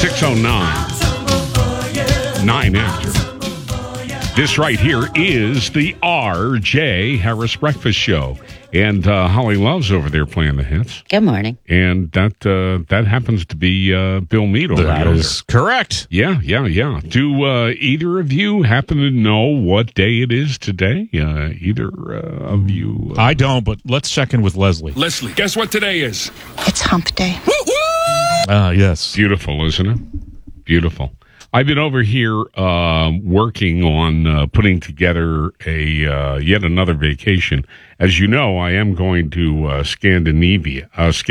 6:09, 9 after. This right here is the R.J. Harris Breakfast Show. And Holly Love's over there playing the hits. Good morning. And that happens to be Bill Meade over there. That is correct. Yeah. Do either of you happen to know what day it is today? Either of you? I don't, but let's check in with Leslie. Leslie, guess what today is? It's hump day. Yes. Beautiful, isn't it? Beautiful. I've been over here working on putting together a yet another vacation. As you know, I am going to Scandinavia,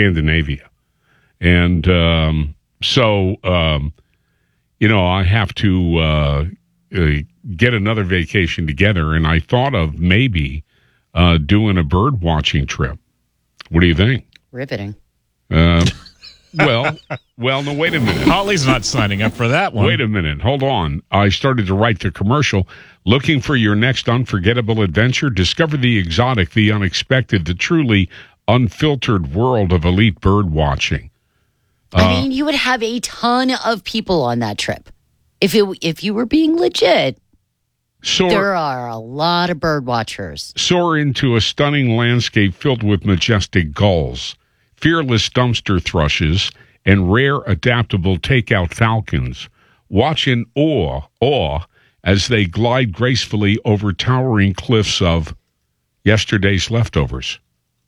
and so I have to get another vacation together. And I thought of maybe doing a bird watching trip. What do you think? Riveting. Well, no, wait a minute. Holly's not signing up for that one. Wait a minute. Hold on. I started to write the commercial. Looking for your next unforgettable adventure? Discover the exotic, the unexpected, the truly unfiltered world of elite bird watching. I mean, you would have a ton of people on that trip. If you were being legit, there are a lot of bird watchers. Soar into a stunning landscape filled with majestic gulls, fearless dumpster thrushes, and rare adaptable takeout falcons. Watch in awe as they glide gracefully over towering cliffs of yesterday's leftovers.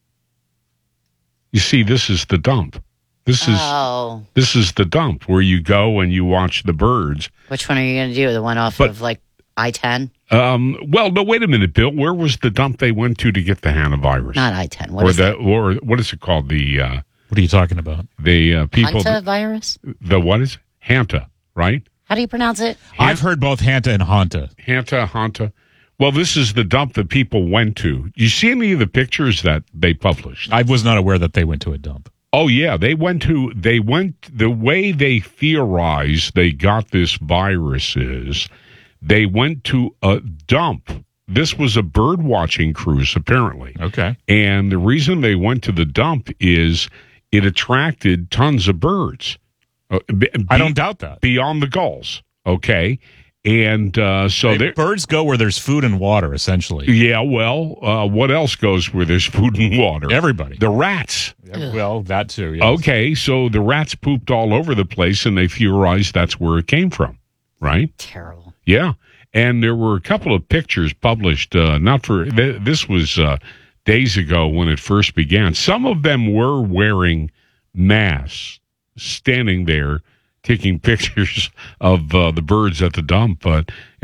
You see, this is the dump. This is the dump where you go and you watch the birds. Which one are you going to do? The one off of like I-10? Well, no, wait a minute, Bill. Where was the dump they went to get the hantavirus? Not I-10. Or what is it called? What are you talking about? The people. Hantavirus? The what is it? Hanta, right? How do you pronounce it? I've heard both Hanta and Hanta. Hanta. Well, this is the dump that people went to. You see any of the pictures that they published? I was not aware that they went to a dump. Oh, yeah. The way they theorize they got this virus is they went to a dump. This was a bird watching cruise, apparently. Okay. And the reason they went to the dump is it attracted tons of birds. I don't doubt that. Beyond the gulls. Okay. And birds go where there's food and water, essentially. Yeah, well, what else goes where there's food and water? Everybody. The rats. Well, that too, yes. Okay, so the rats pooped all over the place, and they theorized that's where it came from, right? Terrible. Yeah, and there were a couple of pictures published, this was days ago when it first began. Some of them were wearing masks, standing there, taking pictures of the birds at the dump, but